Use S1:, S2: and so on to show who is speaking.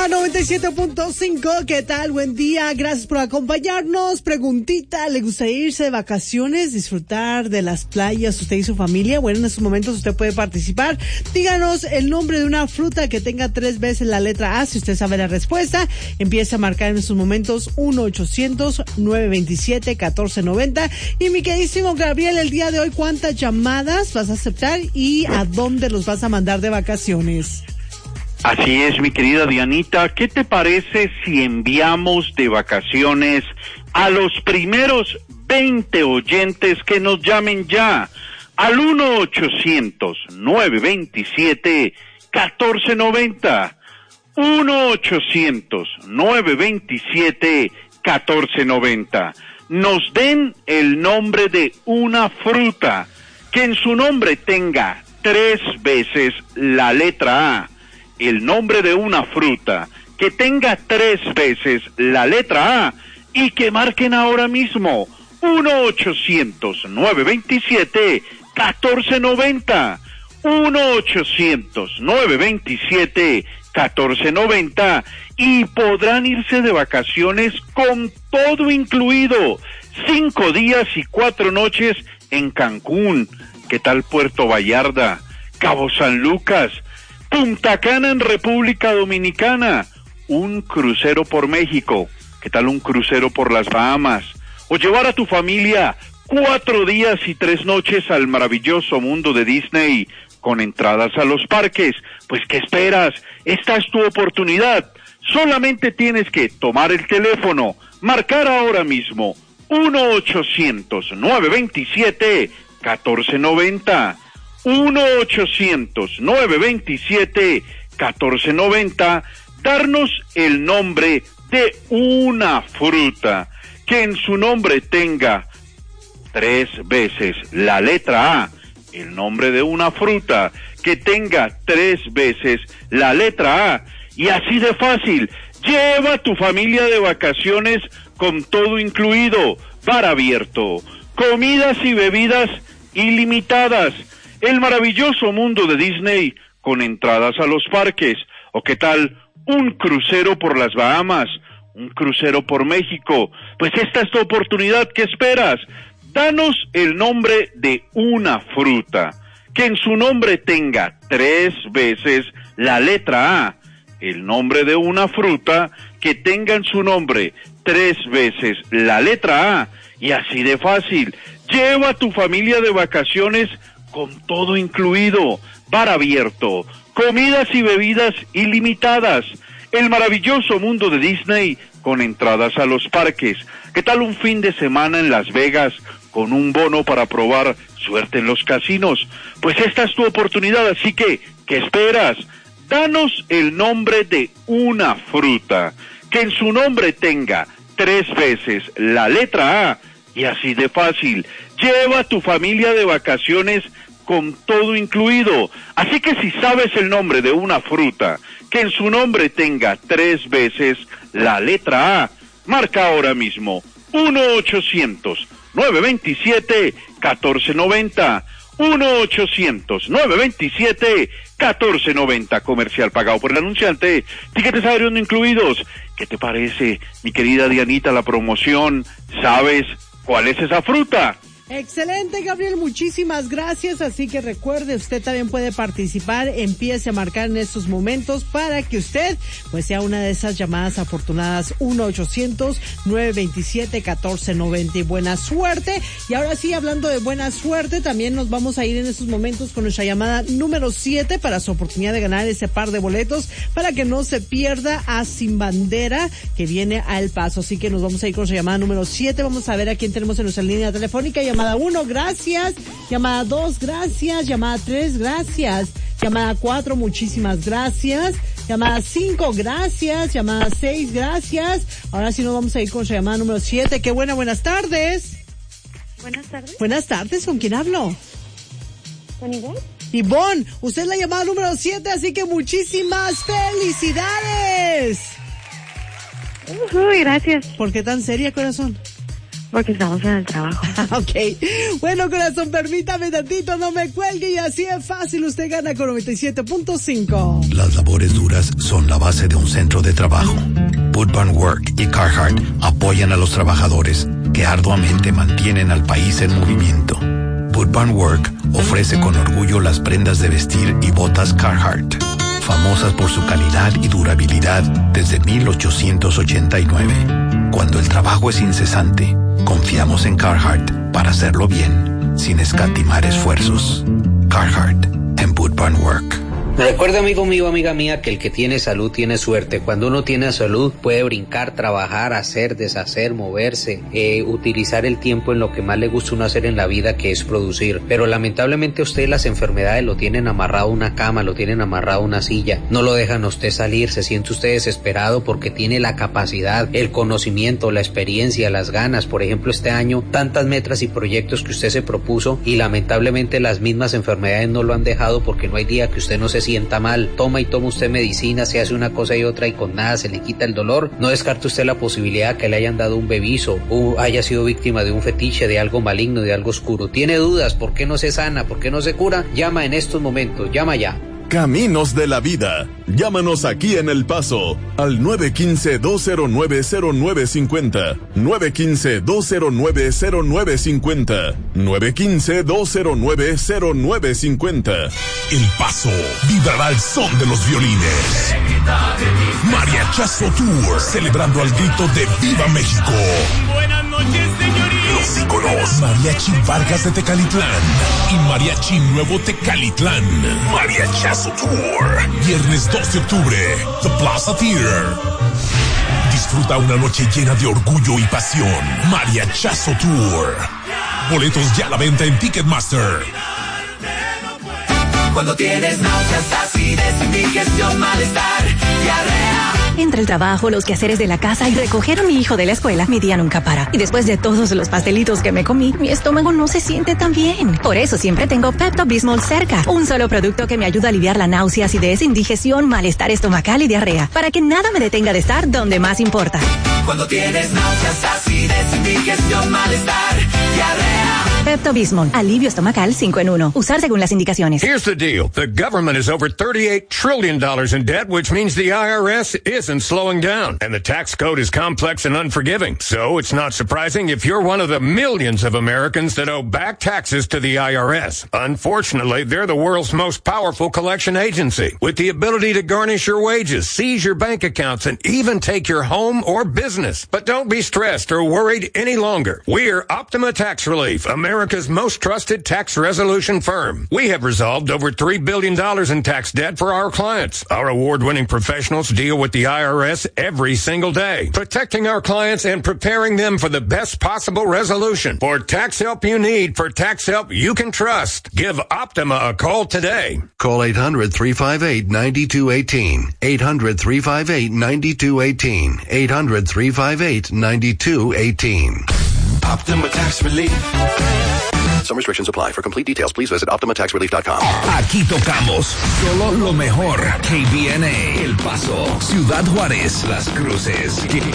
S1: Llamada 97.5, ¿qué tal? Buen día, gracias por acompañarnos. Preguntita, ¿le gustaría irse de vacaciones, disfrutar de las playas, usted y su familia? Bueno, en estos momentos usted puede participar. Díganos el nombre de una fruta que tenga 3 veces la letra A. Si usted sabe la respuesta, empieza a marcar en estos momentos 1-800-927-1490. Y mi queridísimo Gabriel, el día de hoy, ¿cuántas llamadas vas a aceptar y a dónde los vas a mandar de vacaciones?
S2: Así es, mi querida Dianita. ¿Qué te parece si enviamos de vacaciones a los primeros 20 oyentes que nos llamen ya al 1-800-927-1490? 1-800-927-1490. Nos den el nombre de una fruta que en su nombre tenga 3 veces la letra A. El nombre de una fruta que tenga 3 veces la letra A y que marquen ahora mismo 1-800-927-1490. 1-800-927-1490 y podrán irse de vacaciones con todo incluido. 5 días y 4 noches en Cancún. ¿Qué tal Puerto Vallarta? Cabo San Lucas, Punta Cana en República Dominicana, un crucero por México, ¿qué tal un crucero por las Bahamas? O llevar a tu familia 4 días y 3 noches al maravilloso mundo de Disney con entradas a los parques. Pues ¿qué esperas? Esta es tu oportunidad. Solamente tienes que tomar el teléfono, marcar ahora mismo 1-800-927-1490. 1-800-927-1490, darnos el nombre de una fruta que en su nombre tenga 3 veces la letra A. El nombre de una fruta que tenga 3 veces la letra A. Y así de fácil, lleva a tu familia de vacaciones con todo incluido, bar abierto, comidas y bebidas ilimitadas, el maravilloso mundo de Disney con entradas a los parques. ¿O qué tal un crucero por las Bahamas, un crucero por México? Pues esta es tu oportunidad. ¿Qué esperas? Danos el nombre de una fruta que en su nombre tenga 3 veces la letra A. El nombre de una fruta que tenga en su nombre 3 veces la letra A. Y así de fácil, lleva a tu familia de vacaciones con todo incluido, bar abierto, comidas y bebidas ilimitadas, el maravilloso mundo de Disney con entradas a los parques. ¿Qué tal un fin de semana en Las Vegas con un bono para probar suerte en los casinos? Pues esta es tu oportunidad, así que, ¿qué esperas? Danos el nombre de una fruta que en su nombre tenga 3 veces la letra A. Y así de fácil, lleva a tu familia de vacaciones con todo incluido. Así que si sabes el nombre de una fruta que en su nombre tenga 3 veces la letra A, marca ahora mismo 1-800-927-1490. 1-800-927-1490. Comercial pagado por el anunciante. Tiquetes aéreos no incluidos. ¿Qué te parece, mi querida Dianita, la promoción? ¿Sabes cuál es esa fruta?
S1: Excelente, Gabriel, muchísimas gracias. Así que recuerde, usted también puede participar. Empiece a marcar en estos momentos para que usted pues sea una de esas llamadas afortunadas. 1-800-927-1490. Y buena suerte. Y ahora sí, hablando de buena suerte, también nos vamos a ir en estos momentos con nuestra llamada número 7 para su oportunidad de ganar ese par de boletos para que no se pierda a Sin Bandera, que viene a El Paso. Así que nos vamos a ir con nuestra llamada número 7. Vamos a ver a quién tenemos en nuestra línea telefónica. Llamada 1, gracias. Llamada 2, gracias. Llamada 3, gracias. Llamada 4, muchísimas gracias. Llamada 5, gracias. Llamada 6, gracias. Ahora sí nos vamos a ir con nuestra llamada número 7. Qué buenas tardes.
S3: Buenas tardes.
S1: Buenas tardes, ¿con quién hablo?
S3: ¿Con Ivonne?
S1: Ivonne, usted es la llamada número 7, así que muchísimas felicidades.
S3: Gracias.
S1: ¿Por qué tan seria, corazón?
S3: Porque estamos en el trabajo.
S1: Ok. Bueno, corazón, permítame tantito, no me cuelgue y así es fácil. Usted gana con 97.5.
S4: Las labores duras son la base de un centro de trabajo. Boot Barn Work y Carhartt apoyan a los trabajadores que arduamente mantienen al país en movimiento. Boot Barn Work ofrece con orgullo las prendas de vestir y botas Carhartt, famosas por su calidad y durabilidad desde 1889. Cuando el trabajo es incesante, confiamos en Carhartt para hacerlo bien, sin escatimar esfuerzos. Carhartt en Boot Barn Work.
S5: Recuerda, amigo mío, amiga mía, que el que tiene salud tiene suerte. Cuando uno tiene salud puede brincar, trabajar, hacer, deshacer, moverse, utilizar el tiempo en lo que más le gusta uno hacer en la vida, que es producir. Pero lamentablemente a usted las enfermedades lo tienen amarrado a una cama, lo tienen amarrado a una silla, no lo dejan a usted salir, se siente usted desesperado porque tiene la capacidad, el conocimiento, la experiencia, las ganas. Por ejemplo, este año, tantas metas y proyectos que usted se propuso y lamentablemente las mismas enfermedades no lo han dejado, porque no hay día que usted no se sienta mal. Toma usted medicina, se hace una cosa y otra y con nada se le quita el dolor. No descarte usted la posibilidad que le hayan dado un bebizo o haya sido víctima de un fetiche, de algo maligno, de algo oscuro. Tiene dudas, ¿por qué no se sana? ¿Por qué no se cura? Llama en estos momentos, llama ya.
S6: Caminos de la Vida. Llámanos aquí en El Paso al 915-209-0950. 915-209-0950. 915-209-0950. El Paso vibrará al son de los violines. Mariachazo Tour, celebrando al grito de ¡Viva México!
S7: Buenas noches, señorita.
S6: Los íconos Mariachi Vargas de Tecalitlán y Mariachi Nuevo Tecalitlán. Mariachazo Tour, viernes 2 de octubre, The Plaza Theater. Disfruta una noche llena de orgullo y pasión. Mariachazo Tour. Boletos ya a la venta en Ticketmaster.
S7: Cuando tienes náuseas, acidez, indigestión, malestar, diarrea.
S8: Entre el trabajo, los quehaceres de la casa y recoger a mi hijo de la escuela, mi día nunca para. Y después de todos los pastelitos que me comí, mi estómago no se siente tan bien. Por eso siempre tengo Pepto-Bismol cerca. Un solo producto que me ayuda a aliviar la náusea, acidez, indigestión, malestar estomacal y diarrea. Para que nada me detenga de estar donde más importa.
S7: Cuando tienes náuseas, acidez, indigestión, malestar, diarrea.
S8: Pepto-Bismol, alivio estomacal 5 en 1. Usar según las indicaciones.
S9: Here's the deal. The government is over $38 trillion in debt, which means the IRS isn't slowing down. And the tax code is complex and unforgiving. So it's not surprising if you're one of the millions of Americans that owe back taxes to the IRS. Unfortunately, they're the world's most powerful collection agency, with the ability to garnish your wages, seize your bank accounts, and even take your home or business. But don't be stressed or worried any longer. We're Optima Tax Relief, America's most trusted tax resolution firm. We have resolved over $3 billion in tax debt for our clients. Our award-winning professionals deal with the IRS every single day, protecting our clients and preparing them for the best possible resolution. For tax help you need, for tax help you can trust, give Optima a call today.
S4: Call 800-358-9218. 800-358-9218. 800-358-9218.
S7: Optima Tax Relief.
S10: Some restrictions apply. For complete details, please visit OptimaTaxRelief.com.
S11: Aquí tocamos solo lo mejor. KBNA, El Paso, Ciudad Juárez, Las Cruces.